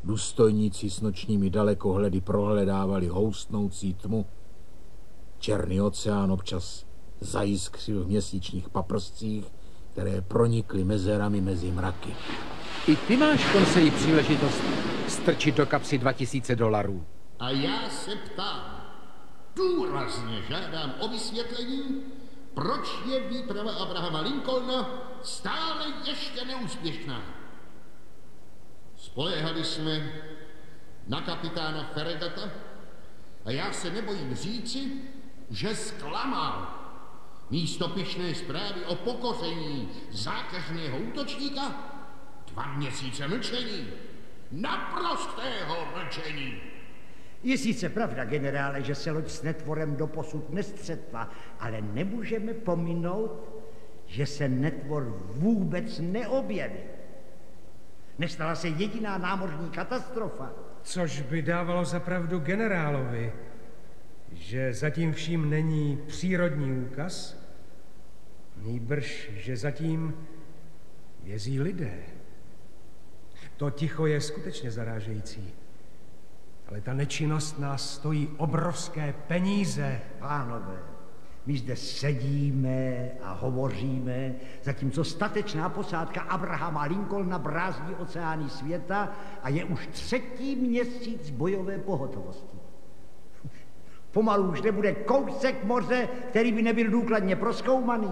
Důstojníci s nočními dalekohledy prohledávali houstnoucí tmu. Černý oceán občas zajiskřil v měsíčních paprscích, které pronikly mezerami mezi mraky. I ty máš konseji příležitost strčit do kapsy $2000. A já se ptám, důrazně žádám o vysvětlení, proč je výprava Abrahama Lincolna stále ještě neúspěšná. Spoléhali jsme na kapitána Fregata a já se nebojím říci, že zklamal. Místo pyšné zprávy o pokoření zákeřného útočníka 2 měsíce mlčení. Naprostého mlčení. Je sice pravda, generále, že se loď s netvorem doposud nestřetla, ale nemůžeme pominout, že se netvor vůbec neobjevil. Nestala se jediná námořní katastrofa. Což by dávalo za pravdu generálovi, že zatím vším není přírodní úkaz, nýbrž, že zatím vězí lidé. To ticho je skutečně zarážející. Ale ta nečinnost nás stojí obrovské peníze. Pánové, my zde sedíme a hovoříme, zatímco statečná posádka Abrahama Lincolna brázdí oceány světa a je už 3. měsíc bojové pohotovosti. Pomalu už nebude kousek moře, který by nebyl důkladně prozkoumaný.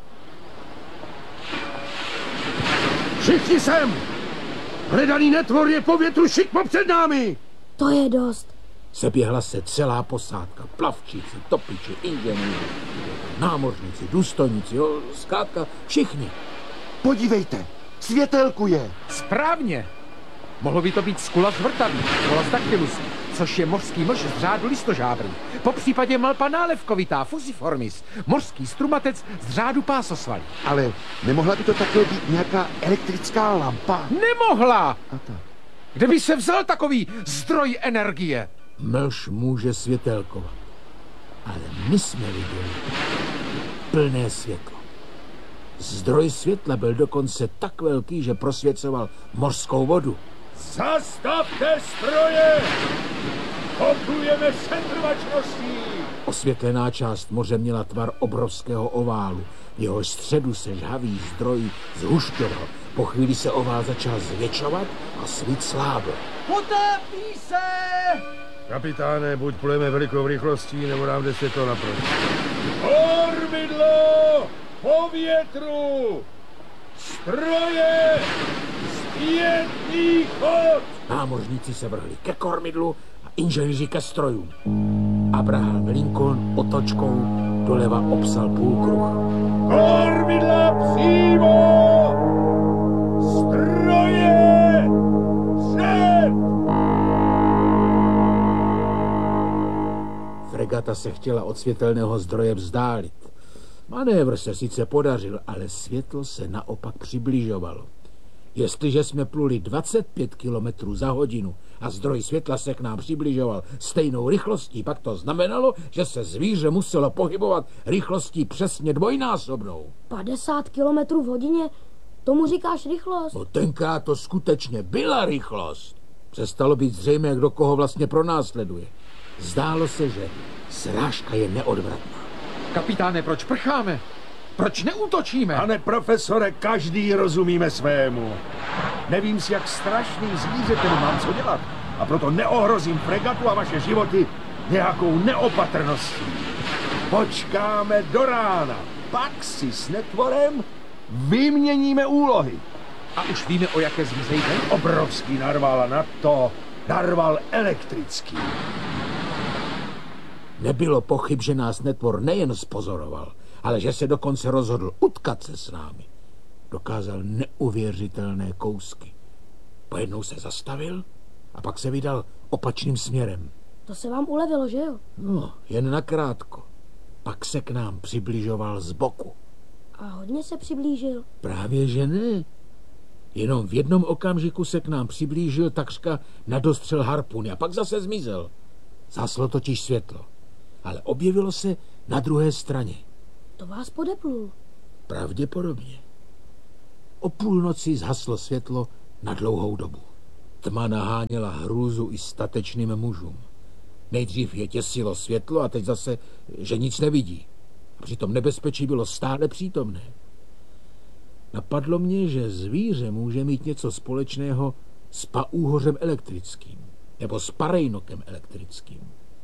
Všichni sem! Hledaný netvor je po větru šikmo před námi! To je dost. Seběhla se celá posádka, plavčíci, topiči, inženýři, námořníci, důstojníci, zkrátka všichni. Podívejte, světelku je. Správně. Mohlo by to být skula zvrtavý, Volus dactylus, což je mořský mlž z řádu listožábrů. Po případě malpa nálevkovitá, fusiformis, mořský strumatec z řádu pásosvalí. Ale nemohla by to také být nějaká elektrická lampa? Nemohla! A tak. Kde by se vzal takový zdroj energie? Mlž může světelkovat, ale my jsme viděli plné světlo. Zdroj světla byl dokonce tak velký, že prosvěcoval mořskou vodu. Zastavte stroje! Kopujeme setrvačností! Osvětlená část moře měla tvar obrovského oválu. V jeho středu se žhavý zdroj zhušťoval. Po chvíli se ovál začal zvětšovat a svít slábl. Potápí se! Kapitáne, buď plujeme velikou rychlostí, nebo nám jde světlo naproti. Kormidlo! Po větru! Stroje! Zpětný chod! Námořníci se vrhli ke kormidlu a inženýři ke strojům. Abraham Lincoln otočkou doleva obsal půlkruh. Kormidla přímo! Stroje! Před! Fregata se chtěla od světelného zdroje vzdálit. Manévr se sice podařil, ale světlo se naopak přibližovalo. Jestliže jsme pluli 25 km za hodinu a zdroj světla se k nám přibližoval stejnou rychlostí, pak to znamenalo, že se zvíře muselo pohybovat rychlostí přesně dvojnásobnou. 50 km v hodině? Tomu říkáš rychlost? No tenkrát to skutečně byla rychlost. Přestalo být zřejmé, kdo koho vlastně pronásleduje. Zdálo se, že srážka je neodvratná. Kapitáne, proč prcháme? Proč neútočíme? Pane profesore, každý rozumíme svému. Nevím si, jak strašným zvířetem mám co dělat. A proto neohrozím fregatu a vaše životy nějakou neopatrností. Počkáme do rána. Pak si s netvorem vyměníme úlohy. A už víme, o jaké zvíře jde? Obrovský narval a na to narval elektrický. Nebylo pochyb, že nás netvor nejen spozoroval, ale že se dokonce rozhodl utkat se s námi. Dokázal neuvěřitelné kousky. Pojednou se zastavil a pak se vydal opačným směrem. To se vám ulevilo, že jo? No, jen nakrátko. Pak se k nám přibližoval z boku. A hodně se přiblížil. Právě že ne. Jenom v jednom okamžiku se k nám přiblížil takřka na dostřel harpuny a pak zase zmizel. Zhaslo totiž světlo, ale objevilo se na druhé straně. To vás podeplul. Pravděpodobně. O půlnoci zhaslo světlo na dlouhou dobu. Tma naháněla hrůzu i statečným mužům. Nejdřív je těsilo světlo a teď zase, že nic nevidí. A přitom nebezpečí bylo stále přítomné. Napadlo mě, že zvíře může mít něco společného s paúhořem elektrickým nebo s parejnokem elektrickým.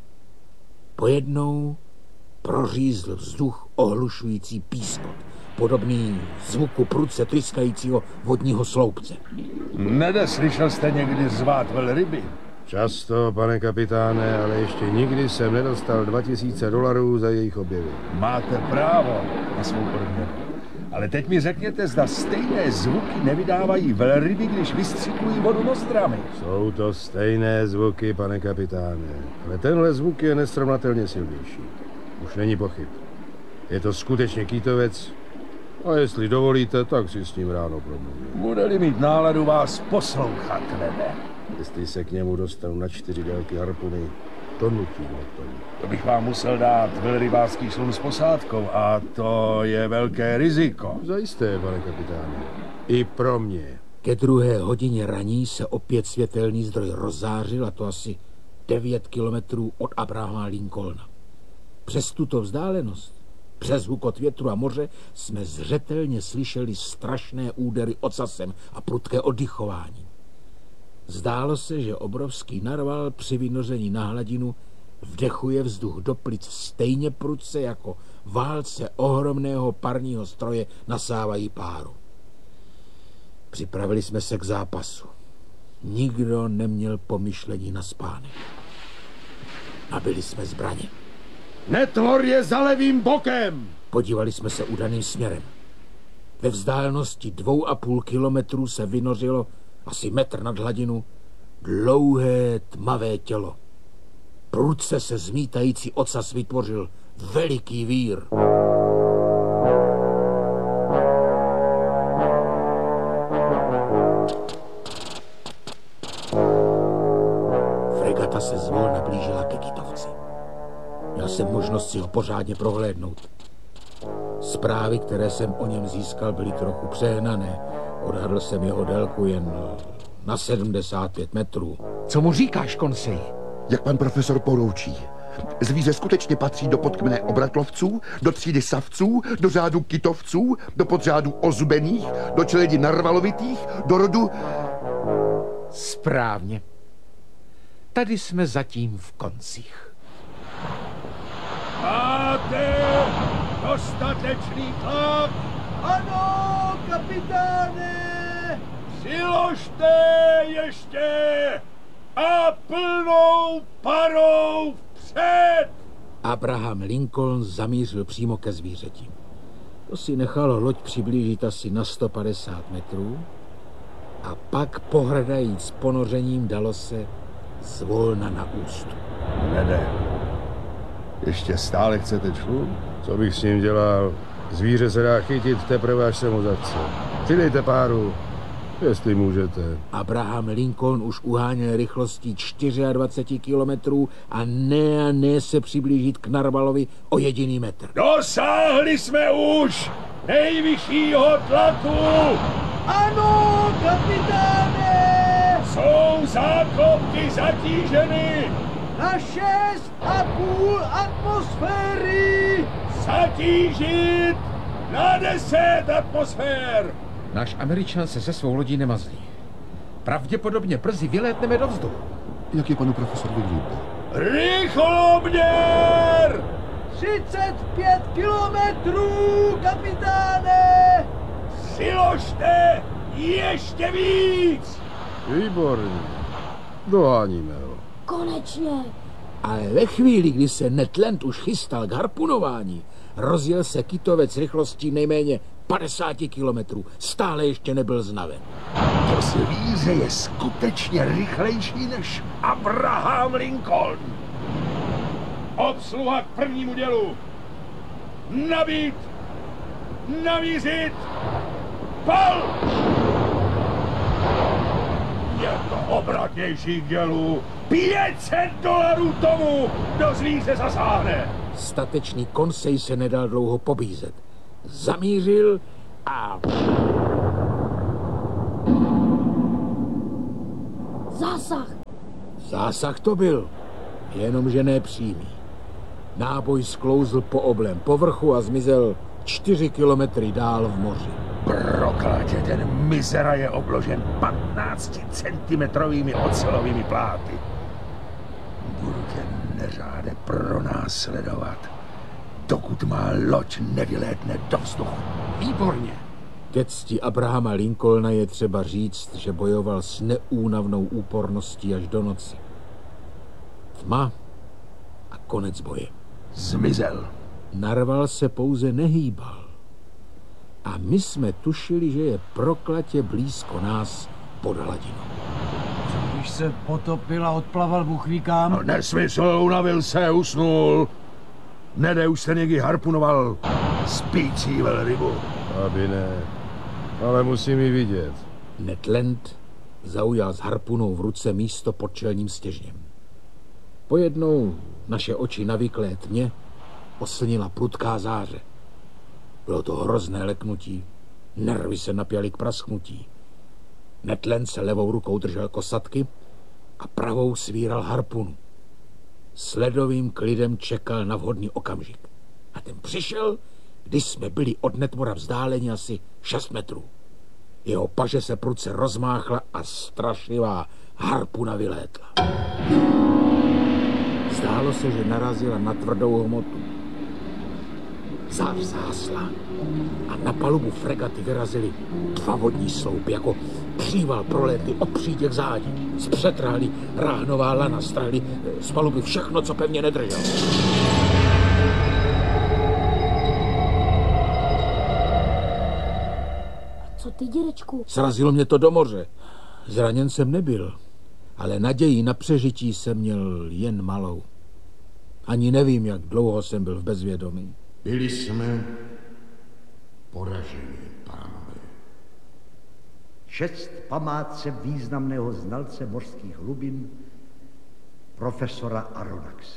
Pojednou prořízl vzduch ohlušující pískot, podobný zvuku prudce tryskajícího vodního sloupce. Nede, slyšel jste někdy řvát velryby? Často, pane kapitáne, ale ještě nikdy jsem nedostal $2000 za jejich objevy. Máte právo na svou odměnu. Ale teď mi řekněte, zda stejné zvuky nevydávají velryby, když vystřikují vodu nostrami. Jsou to stejné zvuky, pane kapitáne, ale tenhle zvuk je nesrovnatelně silnější. Už není pochyb. Je to skutečně kýtovec a jestli dovolíte, tak si s ním ráno promluvím. Bude-li mít náladu vás poslouchat, Nede. Jestli se k němu dostanu na 4 délky harpuny, to nutí motor. To bych vám musel dát velrybářský slun s posádkou a to je velké riziko. Zajisté, pane kapitáne. I pro mě. Ke 2. hodině raní se opět světelný zdroj rozzářil, a to asi 9 kilometrů od Abrahama Lincolna. Přes tuto vzdálenost, přes hukot větru a moře, jsme zřetelně slyšeli strašné údery ocasem a prudké oddychování. Zdálo se, že obrovský narval při vynoření na hladinu vdechuje vzduch do plic stejně prudce, jako válce ohromného parního stroje nasávají páru. Připravili jsme se k zápasu. Nikdo neměl pomyšlení na spánek. Nabili jsme zbraně. Netvor je za levým bokem! Podívali jsme se udaným směrem. Ve vzdálenosti 2,5 kilometru se vynořilo asi metr nad hladinu dlouhé tmavé tělo. Prudce se zmítající ocas vytvořil veliký vír. Fregata se zvolna blížila ke kytovci. Měl jsem možnost si ho pořádně prohlédnout. Zprávy, které jsem o něm získal, byly trochu přehnané. Odhadl jsem jeho délku jen na 75 metrů. Co mu říkáš, Konsej? Jak pan profesor poroučí. Zvíře skutečně patří do podkmene obratlovců, do třídy savců, do řádu kytovců, do podřádu ozubených, do čeledi narvalovitých, do rodu... Správně. Tady jsme zatím v koncích. Máte dostatečný tlak? Ano, kapitáne! Přiložte ještě a plnou parou vpřed! Abraham Lincoln zamířil přímo ke zvířeti. To si nechalo loď přiblížit asi na 150 metrů a pak pohrdajíc ponořením dalo se zvolna na ústup. Nede, ještě stále chcete člun? Co bych s ním dělal? Zvíře se dá chytit teprve, až se mu zachce. Přidejte páru, jestli můžete. Abraham Lincoln už uháněl rychlostí 24 kilometrů a ne se přiblížit k narvalovi o jediný metr. Dosáhli jsme už nejvyššího tlaku! Ano, kapitáne! Jsou záklopky zatíženy! Na 6,5 atmosféry! Zatížit na 10 atmosfér! Náš Američan se svou lodí nemazlí. Pravděpodobně brzy vylétneme do vzduchu. Jak je panu profesorovi líbí? Rychloměr! 35 kilometrů, kapitáne! Přiložte ještě víc! Výborně. Doháníme ho. Konečně. Ale ve chvíli, kdy se Ned Land už chystal k harpunování, rozjel se kytovec rychlostí nejméně 50 kilometrů. Stále ještě nebyl znaven. To zvíře je skutečně rychlejší než Abraham Lincoln. Obsluha k prvnímu dělu. Nabít! Namířit! Pal! Je to obratnější k dělu. $500 tomu, kdo zvíře zasáhne. Statečný Konsej se nedal dlouho pobízet. Zamířil a... Zásah. Zásah to byl, jenomže ne přímý. Náboj sklouzl po oblém povrchu a zmizel 4 kilometry dál v moři. Proklatě, ten mizera je obložen 15-centimetrovými ocelovými pláty. Budu tě, neřáde, pronásledovat, dokud má loď nevylétne do vzduchu. Výborně. Ke cti Abrahama Lincolna je třeba říct, že bojoval s neúnavnou úporností až do noci. Tma a konec boje. Zmizel. Narval se pouze nehýbal. A my jsme tušili, že je proklatě blízko nás pod hladinou. Když se potopil a odplaval Bůh ví kam. No, nesmysl, unavil se, usnul. Nede už se někdy harpunoval spící velrybu. Aby ne, ale musím ji vidět. Ned Land zaujal s harpunou v ruce místo pod čelním stěžněm. Pojednou naše oči navyklé tmě oslnila prudká záře. Bylo to hrozné leknutí. Nervy se napjaly k prasknutí. Ned Land se levou rukou držel kosatky a pravou svíral harpunu. S ledovým klidem čekal na vhodný okamžik. A ten přišel, když jsme byli od Netmora vzdáleni asi 6 metrů. Jeho paže se prudce rozmáchla a strašlivá harpuna vylétla. Zdálo se, že narazila na tvrdou hmotu. Zář zásla a na palubu fregaty vyrazily 2 vodní sloupy, jako příval prolétly od přítěk zádí. Zpřetrhali ráhnová lana, strhli z paluby všechno, co pevně nedrželo. Co ty, dědečku? Srazilo mě to do moře. Zraněn jsem nebyl, ale naději na přežití jsem měl jen malou. Ani nevím, jak dlouho jsem byl v bezvědomí. Byli jsme poraženi, pánové. Čest památce významného znalce mořských hlubin, profesora Aronnaxe.